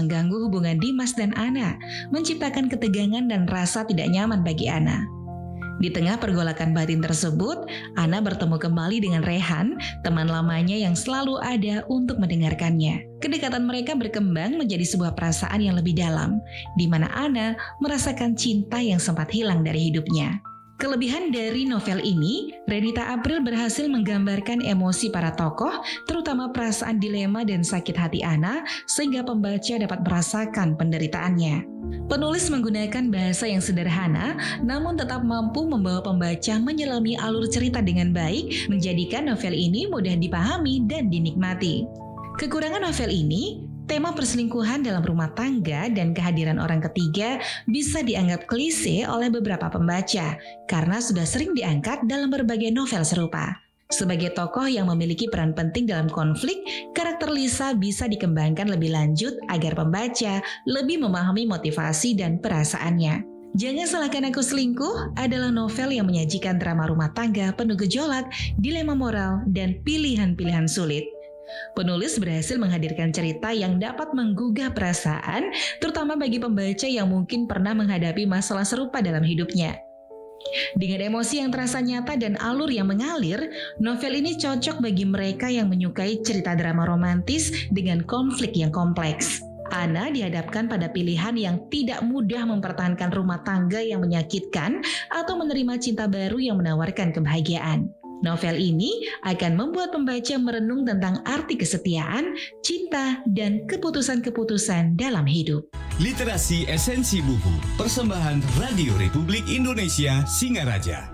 mengganggu hubungan Dimas dan Ana, menciptakan ketegangan dan rasa tidak nyaman bagi Ana. Di tengah pergolakan batin tersebut, Ana bertemu kembali dengan Rehan, teman lamanya yang selalu ada untuk mendengarkannya. Kedekatan mereka berkembang menjadi sebuah perasaan yang lebih dalam, di mana Ana merasakan cinta yang sempat hilang dari hidupnya. Kelebihan dari novel ini, Renita April berhasil menggambarkan emosi para tokoh, terutama perasaan dilema dan sakit hati Ana, sehingga pembaca dapat merasakan penderitaannya. Penulis menggunakan bahasa yang sederhana, namun tetap mampu membawa pembaca menyelami alur cerita dengan baik, menjadikan novel ini mudah dipahami dan dinikmati. Kekurangan novel ini, tema perselingkuhan dalam rumah tangga dan kehadiran orang ketiga bisa dianggap klise oleh beberapa pembaca karena sudah sering diangkat dalam berbagai novel serupa. Sebagai tokoh yang memiliki peran penting dalam konflik, karakter Lisa bisa dikembangkan lebih lanjut agar pembaca lebih memahami motivasi dan perasaannya. Jangan Salahkan Aku Selingkuh adalah novel yang menyajikan drama rumah tangga penuh gejolak, dilema moral, dan pilihan-pilihan sulit. Penulis berhasil menghadirkan cerita yang dapat menggugah perasaan, terutama bagi pembaca yang mungkin pernah menghadapi masalah serupa dalam hidupnya. Dengan emosi yang terasa nyata dan alur yang mengalir, novel ini cocok bagi mereka yang menyukai cerita drama romantis dengan konflik yang kompleks. Ana dihadapkan pada pilihan yang tidak mudah mempertahankan rumah tangga yang menyakitkan atau menerima cinta baru yang menawarkan kebahagiaan. Novel ini akan membuat pembaca merenung tentang arti kesetiaan, cinta, dan keputusan-keputusan dalam hidup. Literasi Esensi Buku, persembahan Radio Republik Indonesia Singaraja.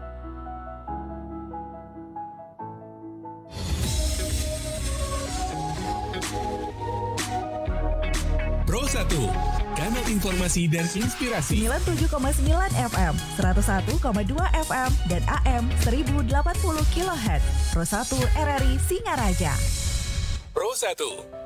Pro 1, kanal informasi dan inspirasi. 97,9 FM, 101,2 FM, dan AM 1080 kHz. Pro 1 RRI Singaraja. Pro 1.